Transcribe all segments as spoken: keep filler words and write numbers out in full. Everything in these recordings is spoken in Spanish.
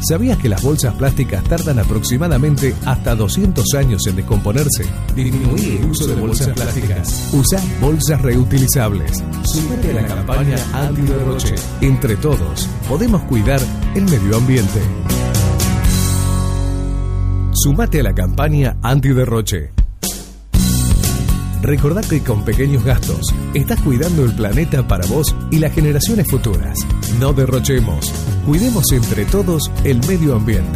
¿Sabías que las bolsas plásticas tardan aproximadamente hasta doscientos años en descomponerse? Disminuí el uso de bolsas plásticas. Usa bolsas reutilizables. Súmate a la campaña antiderroche. Entre todos, podemos cuidar el medio ambiente. Sumate a la campaña antiderroche. Recordá que con pequeños gastos estás cuidando el planeta para vos y las generaciones futuras. No derrochemos. Cuidemos entre todos el medio ambiente.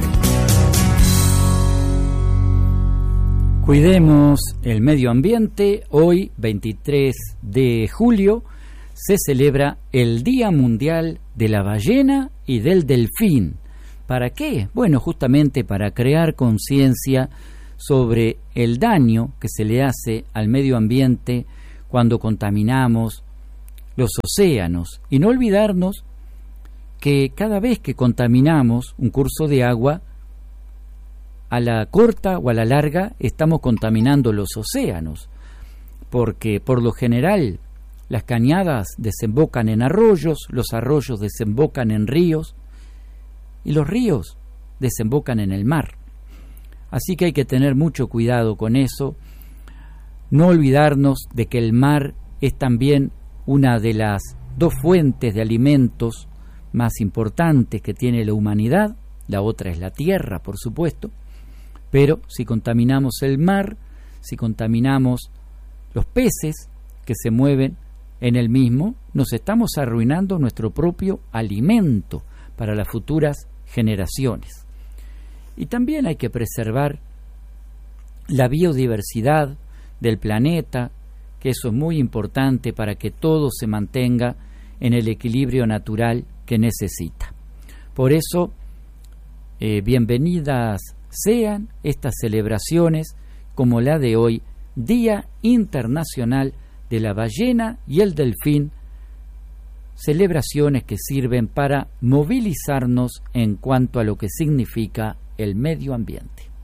Cuidemos el medio ambiente. Hoy, veintitrés de julio, se celebra el Día Mundial de la Ballena y del Delfín. ¿Para qué? Bueno, justamente para crear conciencia sobre el daño que se le hace al medio ambiente cuando contaminamos los océanos. Y no olvidarnos que cada vez que contaminamos un curso de agua, a la corta o a la larga estamos contaminando los océanos, porque por lo general las cañadas desembocan en arroyos, los arroyos desembocan en ríos y los ríos desembocan en el mar. Así que hay que tener mucho cuidado con eso, no olvidarnos de que el mar es también una de las dos fuentes de alimentos más importantes que tiene la humanidad. La otra es la tierra, por supuesto, pero si contaminamos el mar, si contaminamos los peces que se mueven en el mismo, nos estamos arruinando nuestro propio alimento para las futuras generaciones. Y también hay que preservar la biodiversidad del planeta, que eso es muy importante para que todo se mantenga en el equilibrio natural que necesita. Por eso, eh, bienvenidas sean estas celebraciones como la de hoy, Día Internacional de la Ballena y el Delfín, celebraciones que sirven para movilizarnos en cuanto a lo que significa el medio ambiente.